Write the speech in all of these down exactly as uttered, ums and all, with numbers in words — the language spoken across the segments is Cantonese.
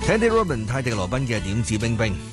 Tandy Robin 泰迪羅賓嘅點指兵兵，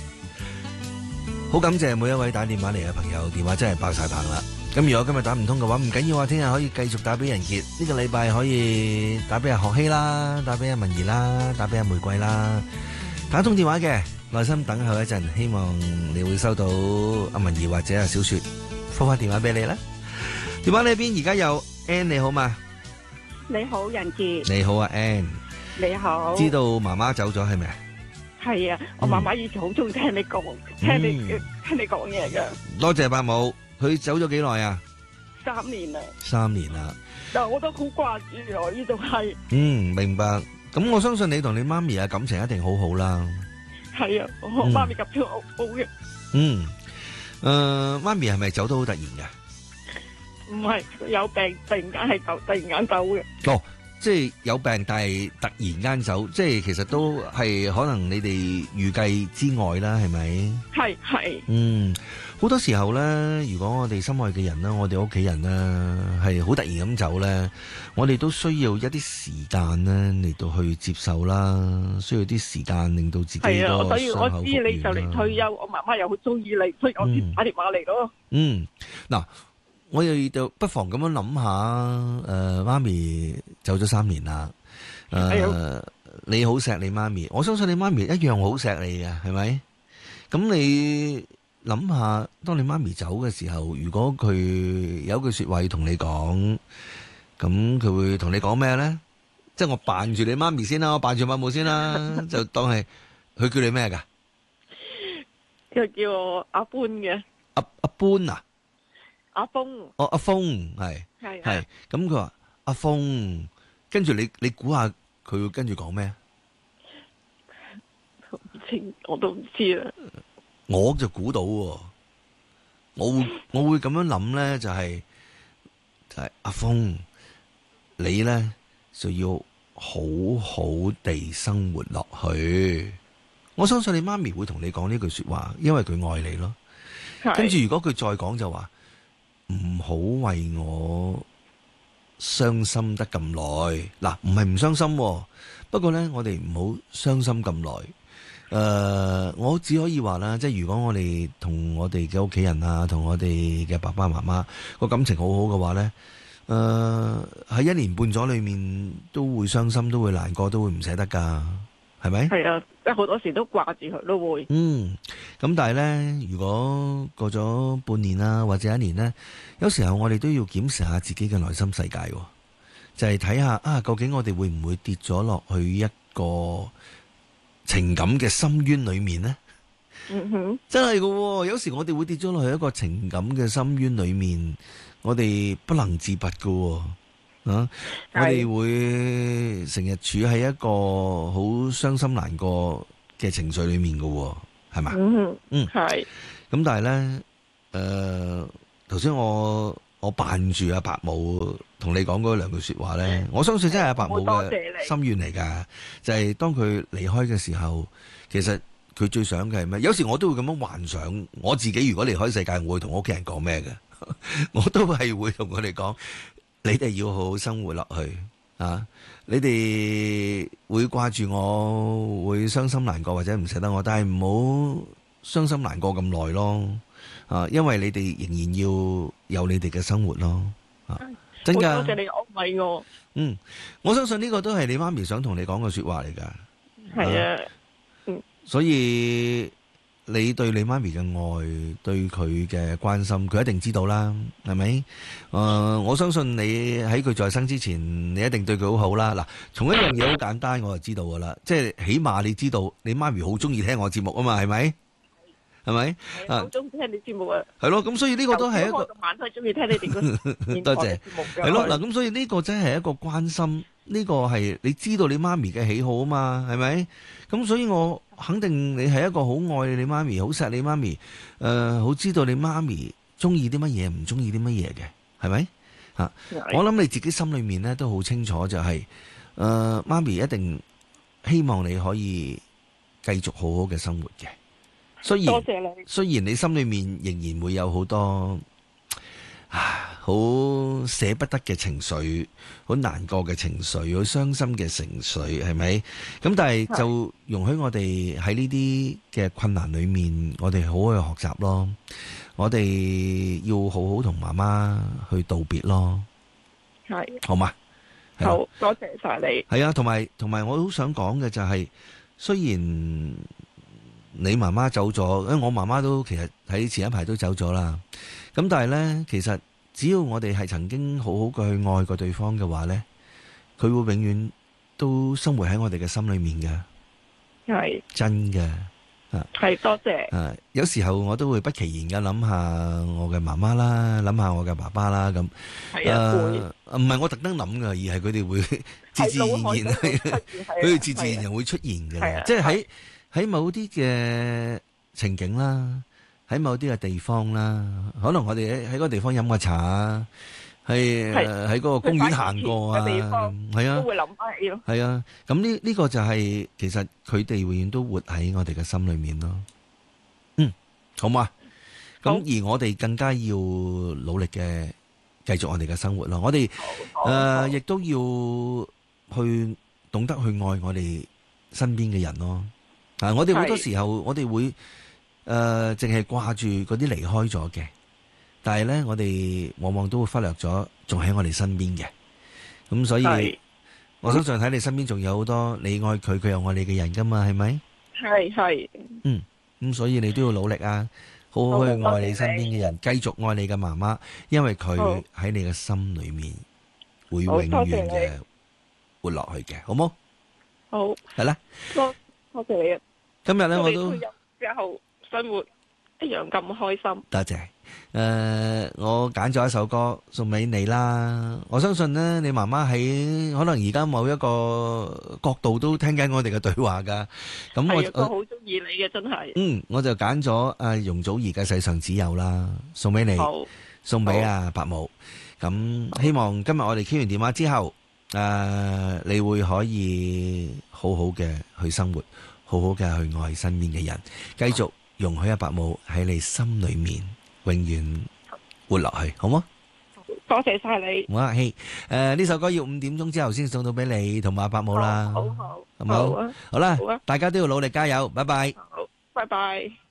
好感謝每一位打電話嚟嘅朋友，電話真係爆晒棚啦。咁如果今日打唔通嘅話，唔緊要啊，聽日可以繼續打俾人傑。呢個禮拜可以打俾阿學希啦，打俾阿文儀啦，打俾阿玫瑰啦。打通電話嘅，耐心等候一陣，希望你會收到阿文儀或者阿小雪覆返電話俾你啦。電話呢邊而家有 Ann， 你好嘛？ 你好，仁傑。 你好啊 Ann。 你好。 知道媽媽走咗係咪啊？ 係啊，我媽媽以前好中意聽你講，聽你聽你講嘢噶。 多謝伯母，佢走咗幾耐啊？ 三年啦。 三年啦。 但係我都好掛住我呢度係。 嗯，明白。咁我相信你同你媽咪嘅感情一定好好啦。係啊，我媽咪感情好好嘅。 嗯，誒，媽咪係咪走得好突然噶？ 唔係，有病突然間係走，突然間走嘅。哦。 即係有病，但係突然間走，即係其實都係可能你哋預計之外啦，係咪？係係。嗯，好多時候咧，如果我哋心愛嘅人啦，我哋屋企人啦，係好突然咁走咧，我哋都需要一啲時間咧嚟到去接受啦，需要啲時間令到自己個傷口復原啦。係啊，所以我知你就嚟退休，我媽媽又好中意你，所以我先打電話嚟咯。嗯，嗱。我又就不妨咁樣諗下，誒、呃，媽咪走咗三年啦，誒、呃，你好錫你媽咪，我相信你媽咪一樣好錫你嘅，係咪？咁你諗下，當你媽咪走嘅時候，如果佢有句說話要同你講，咁佢會同你講咩咧？即係我扮住你媽咪先啦，我扮住伯母先啦，就當係佢叫你咩噶？ 佢叫我阿般嘅。阿阿般啊？ 阿峰， 哦，阿峰係係係，咁佢話阿峰，跟住你你估下佢會跟住講咩？唔清，我都唔知啦。我就估到，我會我會咁樣諗咧，就係就係阿峰，你咧就要好好地生活落去。我相信你媽咪會同你講呢句說話，因為佢愛你咯。跟住如果佢再講就話。唔好為我傷心得咁耐，嗱，唔係唔傷心，不過咧，我哋唔好傷心咁耐。誒、呃，我只可以話啦，即係如果我哋同我哋嘅屋企人啊，同我哋嘅爸爸媽媽個感情好好嘅話咧，誒、呃，喺一年半載裏面都會傷心，都會難過，都會唔捨得噶，係咪？係啊，即係好多時都掛住佢都會。嗯，咁但係咧，如果過咗半年啦，或者一年咧，有時候我哋都要檢視下自己嘅內心世界，就係睇下啊，究竟我哋會唔會跌咗落去一個情感嘅深淵裏面呢？嗯哼，真係噶，有時我哋會跌咗落去一個情感嘅深淵裏面，我哋不能自拔噶。啊！我哋會成日處喺一個好傷心難過嘅情緒裏面嘅，係嘛？嗯嗯，係。咁但係咧，誒、呃，頭先我我扮住阿伯母同你講嗰兩句說話咧，我相信真係阿伯母嘅心願嚟噶，就係、是、當佢離開嘅時候，其實佢最想嘅係咩？有時我都會咁樣幻想，我自己如果離開世界，我會同屋企人講咩嘅？我都係會同佢哋講。你哋要好好生活落去啊！你哋會掛住我，會傷心難過或者唔捨得我，但係唔好傷心難過咁耐咯啊！因為你哋仍然要有你哋嘅生活咯啊！真噶，多謝你安慰我。嗯，我相信呢個都係你媽咪想同你講嘅說話嚟噶。係啊，嗯，所以。你對你媽咪嘅愛，對佢嘅關心，佢一定知道啦，係咪？誒、呃，我相信你喺佢在生之前，你一定對佢好好啦。嗱，從一樣嘢好簡單，我就知道噶啦，即係起碼你知道你媽咪好中意聽我節目啊嘛，係咪？係咪？好中意聽你節目啊！係咯，咁所以呢個都係一個晚都係中意聽你哋嘅多謝節目嘅。係咯，嗱，咁所以呢個真係一個關心，呢個係你知道你媽咪嘅喜好啊嘛，係咪？咁所以我肯定你係一個好愛你媽咪，好錫你媽咪，誒，好知道你媽咪中意啲乜嘢，唔中意啲乜嘢嘅，係咪？吓，我諗你自己心裏面咧都好清楚，就係誒，媽咪一定希望你可以繼續好好嘅生活嘅。雖然多謝你，雖然你心裏面仍然會有好多啊好好捨不得嘅情緒，好難過嘅情緒，好傷心嘅情緒，係咪？咁但係就容許我哋喺呢啲嘅困難裏面，我哋好好去學習咯。我哋要好好同媽媽去道別咯。 係， 好嘛？ 好，多謝晒你。 係啊，同埋同埋，我好想講嘅就係，雖然你媽媽走咗，因為我媽媽都其實喺前一排都走咗啦。咁但係呢，其實只要我哋係曾經好好嘅去愛過對方嘅話呢，佢會永遠都生活喺我哋嘅心裏面嘅。 係真嘅。啊， 係多謝。 啊，有時候我都會不其然嘅諗下我嘅媽媽啦，諗下我嘅爸爸啦，咁。 係啊， 會唔係我特登諗㗎，而係佢哋會自自然然，佢哋自自然然會出現嘅啦。即係喺喺某啲嘅情景啦，喺某啲嘅地方啦，可能我哋喺喺嗰個地方飲個茶啊，係喺嗰個公園行過啊，係啊， 都會諗翻起咯。 係啊，咁呢呢個就係其實佢哋永遠都活喺我哋嘅心裏面咯。嗯，好嘛？咁而我哋更加要努力嘅繼續我哋嘅生活咯。我哋誒亦都要去懂得去愛我哋身邊嘅人咯。啊，我哋好多時候我哋會誒淨係掛住嗰啲離開咗嘅。但係咧，我哋往往都會忽略咗，仲喺我哋身邊嘅。咁所以，我相信喺你身邊仲有好多你愛佢，佢又愛你嘅人噶嘛，係咪？ 係係。嗯。 咁所以你都要努力啊，好好去愛你身邊嘅人，繼續愛你嘅媽媽，因為佢喺你嘅心裏面會永遠嘅活落去嘅，好冇？ 好。 係啦。 多多謝你啊！ 今日咧我都之後生活一樣咁開心。 多謝。誒、呃，我揀咗一首歌送俾你啦。我相信呢，你媽媽喺可能而家某一個角度都聽緊我哋嘅對話噶。咁我我好中意你嘅，真係。嗯，我就揀咗誒容祖兒嘅《世上只有》啦，送俾你，送俾阿伯母。咁希望今日我哋傾完電話之後，誒、呃，你會可以好好嘅去生活，好好嘅去愛身邊嘅人，繼續容許阿伯母喺你心裏面永遠活落去，好嗎？ 多謝晒你。唔客氣。誒，呢首歌要五點鐘之後先送到俾你同埋阿伯母啦。 好好， 好唔好？好啦，大家都要努力加油。拜拜。 好，拜拜。